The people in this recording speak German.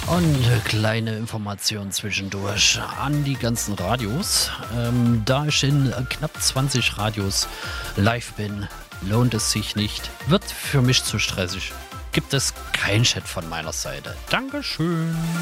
Und kleine Information zwischendurch an die ganzen Radios. Da ich in knapp 20 Radios live bin, lohnt es sich nicht. Wird für mich zu stressig. Gibt es kein Chat von meiner Seite. Dankeschön.